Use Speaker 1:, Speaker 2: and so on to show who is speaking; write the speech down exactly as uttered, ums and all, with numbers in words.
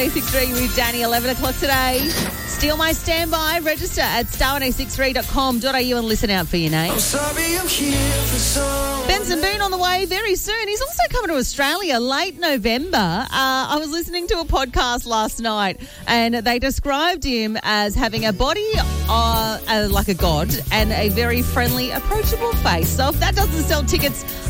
Speaker 1: sixty-three with Danny, eleven o'clock today. Steal my standby. Register at star one oh six three dot com dot a u and listen out for your name.
Speaker 2: I'm sorry I'm here for so
Speaker 1: Benson Boone on the way very soon. He's also coming to Australia late November. Uh, I was listening to a podcast last night and they described him as having a body uh, uh, like a god and a very friendly, approachable face. So if that doesn't sell tickets